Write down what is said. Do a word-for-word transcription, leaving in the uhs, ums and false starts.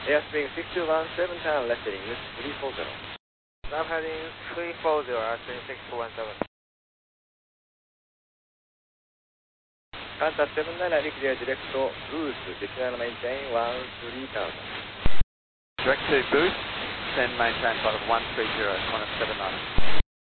Airspeed six two one seven, turn left heading three four zero. Left heading three four zero, airspeed six two one seven. Contact seven nine nine, clear direct to boost, descend maintain one three thousand. Direct to boost, send maintain flight of one three zero, minus seven nine.